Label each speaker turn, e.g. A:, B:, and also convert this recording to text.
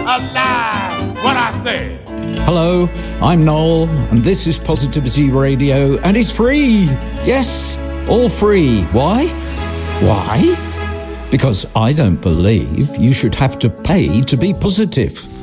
A: alive what I said.
B: Hello, I'm Noel, and this is Positivity Radio, and it's free. Yes, all free. Why? Why? Because I don't believe you should have to pay to be positive.